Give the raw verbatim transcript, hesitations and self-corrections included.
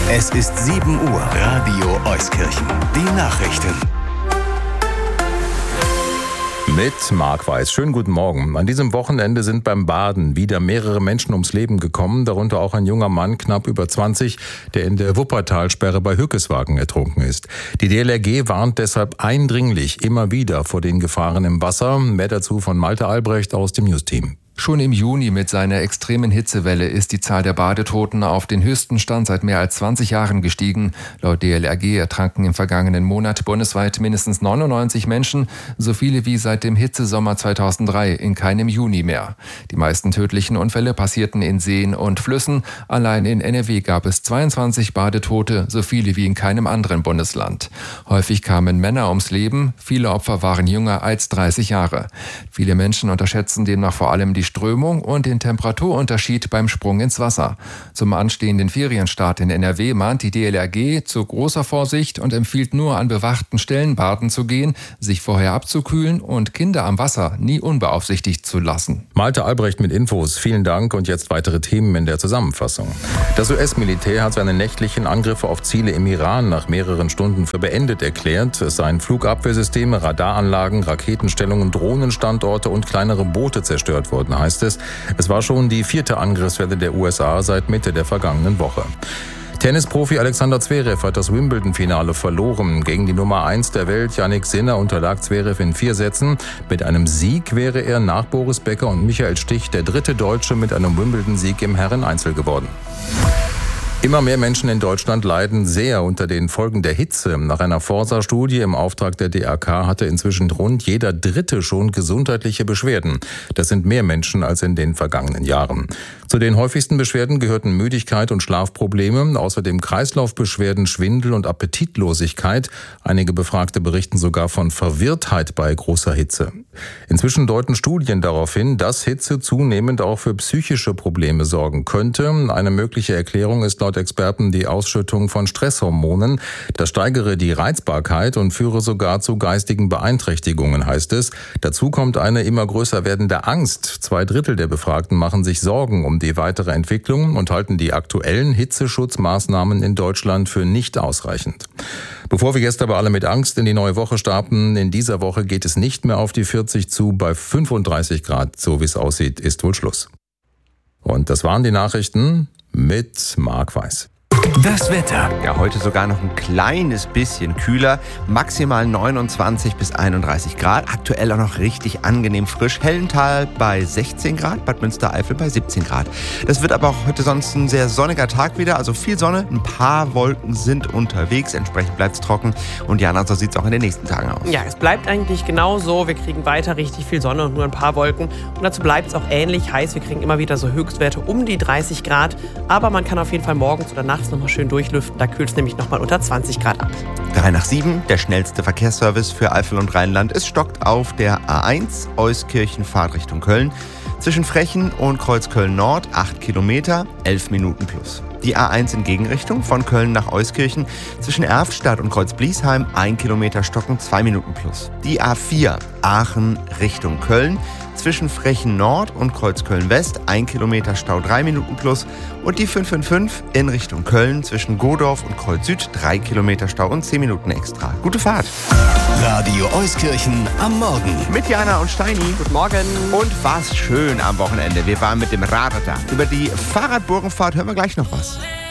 Es ist sieben Uhr. Radio Euskirchen. Die Nachrichten. Mit Marc Weiß. Schönen guten Morgen. An diesem Wochenende sind beim Baden wieder mehrere Menschen ums Leben gekommen, darunter auch ein junger Mann, knapp über zwanzig, der in der Wuppertalsperre bei Hückeswagen ertrunken ist. Die D L R G warnt deshalb eindringlich immer wieder vor den Gefahren im Wasser. Mehr dazu von Malte Albrecht aus dem News-Team. Schon im Juni mit seiner extremen Hitzewelle ist die Zahl der Badetoten auf den höchsten Stand seit mehr als zwanzig Jahren gestiegen. Laut D L R G ertranken im vergangenen Monat bundesweit mindestens neunundneunzig Menschen, so viele wie seit dem Hitzesommer zweitausenddrei, in keinem Juni mehr. Die meisten tödlichen Unfälle passierten in Seen und Flüssen. Allein in N R W gab es zweiundzwanzig Badetote, so viele wie in keinem anderen Bundesland. Häufig kamen Männer ums Leben, viele Opfer waren jünger als dreißig Jahre. Viele Menschen unterschätzen demnach vor allem die Strömung und den Temperaturunterschied beim Sprung ins Wasser. Zum anstehenden Ferienstart in N R W mahnt die D L R G zu großer Vorsicht und empfiehlt nur an bewachten Stellen baden zu gehen, sich vorher abzukühlen und Kinder am Wasser nie unbeaufsichtigt zu lassen. Malte Albrecht mit Infos. Vielen Dank und jetzt weitere Themen in der Zusammenfassung. Das U S-Militär hat seine nächtlichen Angriffe auf Ziele im Iran nach mehreren Stunden für beendet erklärt. Es seien Flugabwehrsysteme, Radaranlagen, Raketenstellungen, Drohnenstandorte und kleinere Boote zerstört worden, heißt es. Es war schon die vierte Angriffswelle der U S A seit Mitte der vergangenen Woche. Tennisprofi Alexander Zverev hat das Wimbledon-Finale verloren. Gegen die Nummer eins der Welt, Jannik Sinner, unterlag Zverev in vier Sätzen. Mit einem Sieg wäre er nach Boris Becker und Michael Stich der dritte Deutsche mit einem Wimbledon-Sieg im Herren-Einzel geworden. Immer mehr Menschen in Deutschland leiden sehr unter den Folgen der Hitze. Nach einer Forsa-Studie im Auftrag der D A K hatte inzwischen rund jeder Dritte schon gesundheitliche Beschwerden. Das sind mehr Menschen als in den vergangenen Jahren. Zu den häufigsten Beschwerden gehörten Müdigkeit und Schlafprobleme, außerdem Kreislaufbeschwerden, Schwindel und Appetitlosigkeit. Einige Befragte berichten sogar von Verwirrtheit bei großer Hitze. Inzwischen deuten Studien darauf hin, dass Hitze zunehmend auch für psychische Probleme sorgen könnte. Eine mögliche Erklärung ist laut Experten die Ausschüttung von Stresshormonen. Das steigere die Reizbarkeit und führe sogar zu geistigen Beeinträchtigungen, heißt es. Dazu kommt eine immer größer werdende Angst. Zwei Drittel der Befragten machen sich Sorgen um die weitere Entwicklung und halten die aktuellen Hitzeschutzmaßnahmen in Deutschland für nicht ausreichend. Bevor wir jetzt aber alle mit Angst in die neue Woche starten, in dieser Woche geht es nicht mehr auf die vierzig zu. Bei fünfunddreißig Grad, so wie es aussieht, ist wohl Schluss. Und das waren die Nachrichten mit Marc Weiß. Das Wetter. Ja, heute sogar noch ein kleines bisschen kühler. Maximal neunundzwanzig bis einunddreißig Grad. Aktuell auch noch richtig angenehm frisch. Hellental bei sechzehn Grad, Bad Münstereifel bei siebzehn Grad. Das wird aber auch heute sonst ein sehr sonniger Tag wieder. Also viel Sonne, ein paar Wolken sind unterwegs. Entsprechend bleibt es trocken. Und Jana, so sieht es auch in den nächsten Tagen aus. Ja, es bleibt eigentlich genau so. Wir kriegen weiter richtig viel Sonne und nur ein paar Wolken. Und dazu bleibt es auch ähnlich heiß. Wir kriegen immer wieder so Höchstwerte um die dreißig Grad. Aber man kann auf jeden Fall morgens oder nachts noch mal schön durchlüften. Da kühlt es nämlich noch mal unter zwanzig Grad ab. drei nach sieben, der schnellste Verkehrsservice für Eifel und Rheinland. Es stockt auf der A eins Euskirchen Fahrtrichtung Köln. Zwischen Frechen und Kreuzköln Nord acht Kilometer, elf Minuten plus. Die A eins in Gegenrichtung von Köln nach Euskirchen. Zwischen Erftstadt und Kreuzbliesheim ein Kilometer stocken, zwei Minuten plus. Die A vier Aachen Richtung Köln. Zwischen Frechen Nord und Kreuzköln West ein Kilometer Stau, drei Minuten plus. Und die fünf fünf fünf in Richtung Köln zwischen Godorf und Kreuz Süd drei Kilometer Stau und zehn Minuten extra. Gute Fahrt. Radio Euskirchen am Morgen. Mit Jana und Steini. Guten Morgen. Und war's schön am Wochenende. Wir waren mit dem Radl da. Über die Fahrradburgenfahrt hören wir gleich noch was.